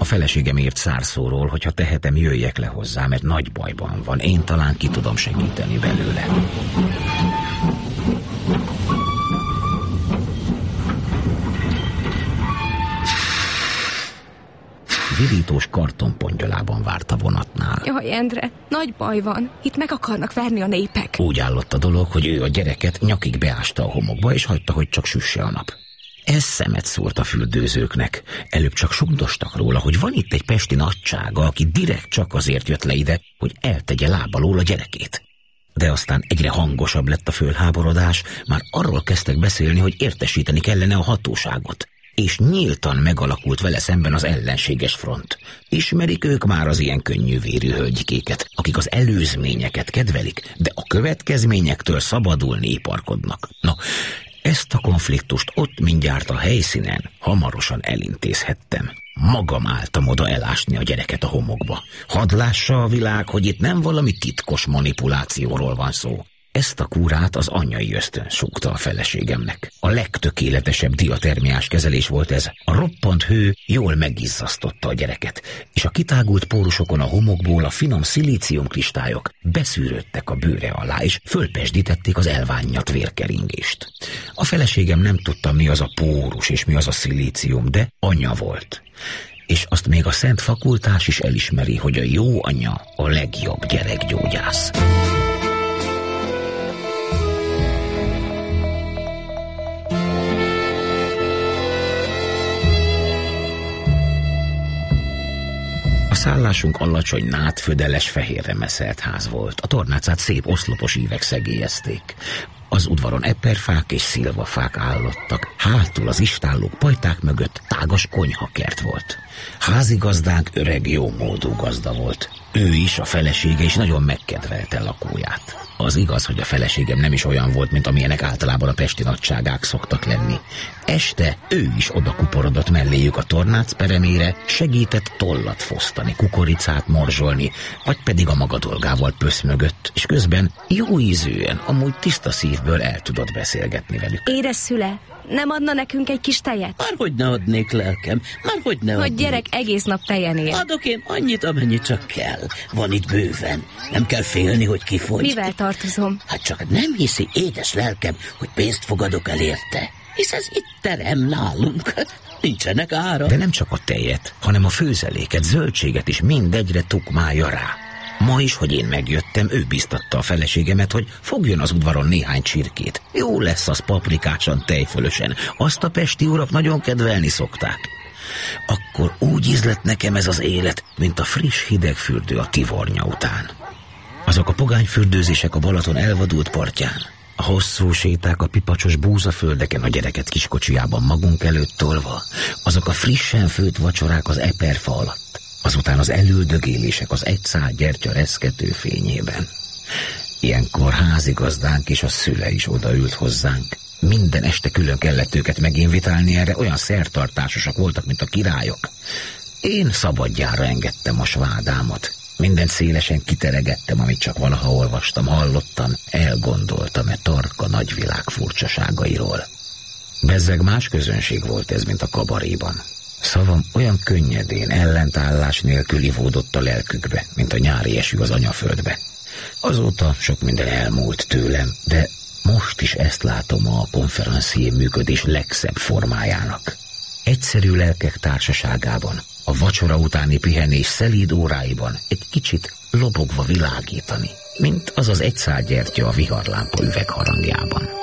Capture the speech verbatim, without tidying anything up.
feleségem írt szárszóról, hogy ha tehetem, jöjjek le hozzá, mert nagy bajban van. Én talán ki tudom segíteni belőle. Virítós kartonpongyolában várt a vonatnál. Jaj, Endre, nagy baj van. Itt meg akarnak verni a népek. Úgy állott a dolog, hogy ő a gyereket nyakig beásta a homokba, és hagyta, hogy csak süsse a nap. Ez szemet szúrt a fürdőzőknek. Előbb csak sugdostak róla, hogy van itt egy pesti nagysága, aki direkt csak azért jött le ide, hogy eltegye láb alól a gyerekét. De aztán egyre hangosabb lett a fölháborodás, már arról kezdtek beszélni, hogy értesíteni kellene a hatóságot. És nyíltan megalakult vele szemben az ellenséges front. Ismerik ők már az ilyen könnyűvérű hölgyikéket, akik az előzményeket kedvelik, de a következményektől szabadulni iparkodnak. Na, ezt a konfliktust ott mindjárt a helyszínen hamarosan elintézhettem. Magam álltam oda elásni a gyereket a homokba. Hadd lássa a világ, hogy itt nem valami titkos manipulációról van szó. Ezt a kúrát az anyai ösztön súgta a feleségemnek. A legtökéletesebb diatermiás kezelés volt ez. A roppant hő jól megizzasztotta a gyereket, és a kitágult pórusokon a homokból a finom szilíciumkristályok beszűrődtek a bőre alá, és fölpesdítették az elvánnyat vérkeringést. A feleségem nem tudta, mi az a pórus és mi az a szilícium, de anya volt. És azt még a szent fakultás is elismeri, hogy a jó anya a legjobb gyerekgyógyász. A szállásunk alacsony, nátfödeles, fehérre meszelt ház volt. A tornácát szép oszlopos ívek szegélyezték. Az udvaron eperfák és szilvafák állottak. Hátul az istállók pajták mögött tágas konyhakert volt. Házigazdánk öreg, jómódú gazda volt. Ő is, a felesége is nagyon megkedvelte lakóját. Az igaz, hogy a feleségem nem is olyan volt, mint amilyenek általában a pesti nagyságák szoktak lenni. Este ő is oda kuporodott melléjük a tornác peremére, segített tollat fosztani, kukoricát morzsolni, vagy pedig a maga dolgával pöszmögött, és közben jó ízűen, amúgy tiszta szívből el tudott beszélgetni velük. Édes szüle, nem adna nekünk egy kis tejet? Márhogy ne adnék, lelkem, márhogy ne adnék. Hogy gyerek egész nap tejen él. Adok én annyit, amennyit csak kell. Van itt bőven. Nem kell félni, hogy kifogy. Mivel tartozom? Hát csak nem hiszi, édes lelkem, hogy pénzt fogadok el érte. Hisz ez itt terem nálunk. Nincsenek ára. De nem csak a tejet, hanem a főzeléket, zöldséget is mindegyre tukmálja rá. Ma is, hogy én megjöttem, ő biztatta a feleségemet, hogy fogjon az udvaron néhány csirkét. Jó lesz az paprikásan, tejfölösen. Azt a pesti urak nagyon kedvelni szokták. Akkor úgy ízlett nekem ez az élet, mint a friss hideg fürdő a Tivornya után. Azok a pogányfürdőzések a Balaton elvadult partján, a hosszú séták a pipacsos búzaföldeken a gyereket kiskocsijában magunk előtt tolva, azok a frissen főtt vacsorák az eperfa alatt, azután az elüldögélések az egy szál gyertya reszkető fényében. Ilyenkor házigazdánk és a szüle is odaült hozzánk. Minden este külön kellett őket meginvitálni erre, olyan szertartásosak voltak, mint a királyok. Én szabadjára engedtem a svádámat. Mindent szélesen kiteregettem, amit csak valaha olvastam, hallottam, elgondoltam-e tarka nagyvilág furcsaságairól. Bezzeg más közönség volt ez, mint a kabaréban. Szavam olyan könnyedén, ellentállás nélkül ivódott a lelkükbe, mint a nyári eső az anyaföldbe. Azóta sok minden elmúlt tőlem, de most is ezt látom a konferencié működés legszebb formájának. Egyszerű lelkek társaságában, a vacsora utáni pihenés szelíd óráiban egy kicsit lobogva világítani, mint az az egy szál gyertya a viharlámpa üvegharangjában.